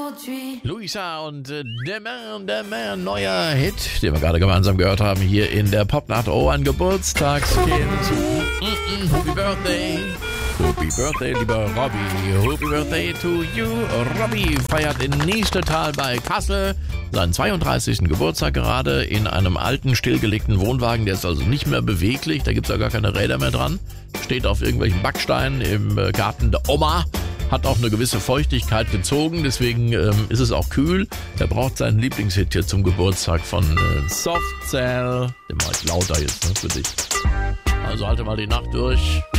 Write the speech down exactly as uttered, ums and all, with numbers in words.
Luisa und äh, der Man, der Man, neuer Hit, den wir gerade gemeinsam gehört haben hier in der Popnacht. Oh, ein Geburtstagskind. Mm-mm, Happy Birthday. Happy Birthday, lieber Robby. Happy Birthday to you. Robby feiert in Niestetal bei Kassel seinen zweiunddreißigsten Geburtstag gerade in einem alten, stillgelegten Wohnwagen. Der ist also nicht mehr beweglich. Da gibt es ja gar keine Räder mehr dran. Steht auf irgendwelchen Backsteinen im Garten der Oma. Hat auch eine gewisse Feuchtigkeit gezogen, deswegen ähm, ist es auch kühl. Er braucht seinen Lieblingshit hier zum Geburtstag von äh, Soft Cell. Den mach ich lauter jetzt, ne, für dich. Also halte mal die Nacht durch.